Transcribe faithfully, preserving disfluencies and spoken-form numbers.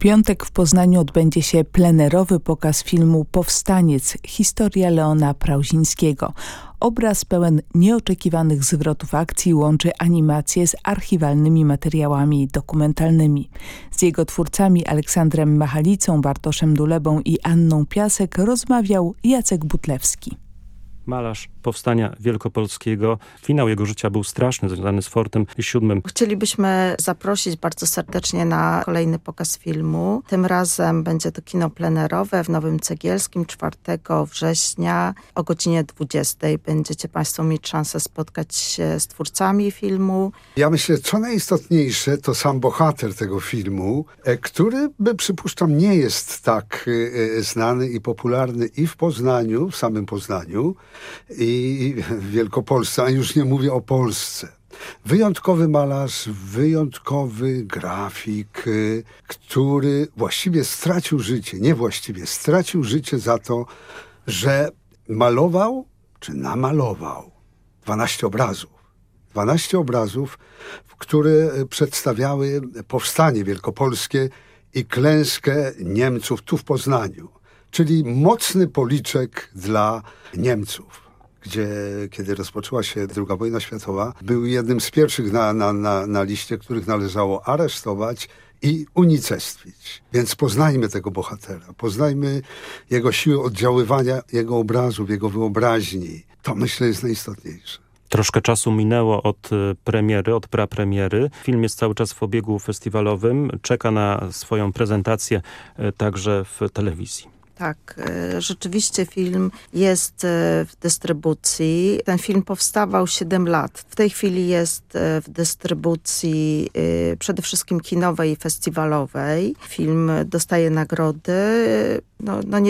piątek w Poznaniu odbędzie się plenerowy pokaz filmu Powstaniec – historia Leona Prauzińskiego. Obraz pełen nieoczekiwanych zwrotów akcji łączy animację z archiwalnymi materiałami dokumentalnymi. Z jego twórcami Aleksandrem Machalicą, Bartoszem Dulebą i Anną Piasek rozmawiał Jacek Butlewski. Malarz powstania wielkopolskiego. Finał jego życia był straszny, związany z Fortem siódmym. Chcielibyśmy zaprosić bardzo serdecznie na kolejny pokaz filmu. Tym razem będzie to kino plenerowe w Nowym Cegielskim czwartego września o godzinie dwudziestej. Będziecie Państwo mieć szansę spotkać się z twórcami filmu. Ja myślę, co najistotniejsze to sam bohater tego filmu, który, przypuszczam, nie jest tak znany i popularny i w Poznaniu, w samym Poznaniu, i w Wielkopolsce, a już nie mówię o Polsce. Wyjątkowy malarz, wyjątkowy grafik, który właściwie stracił życie, niewłaściwie stracił życie za to, że malował, czy namalował dwanaście obrazów. dwanaście obrazów, które przedstawiały powstanie wielkopolskie i klęskę Niemców tu w Poznaniu. Czyli mocny policzek dla Niemców, gdzie kiedy rozpoczęła się druga wojna światowa, był jednym z pierwszych na, na, na, na liście, których należało aresztować i unicestwić. Więc poznajmy tego bohatera, poznajmy jego siłę oddziaływania, jego obrazów, jego wyobraźni. To, myślę, jest najistotniejsze. Troszkę czasu minęło od premiery, od prapremiery. Film jest cały czas w obiegu festiwalowym. Czeka na swoją prezentację także w telewizji. Tak, rzeczywiście film jest w dystrybucji. Ten film powstawał siedem lat. W tej chwili jest w dystrybucji przede wszystkim kinowej i festiwalowej. Film dostaje nagrody. No, no nie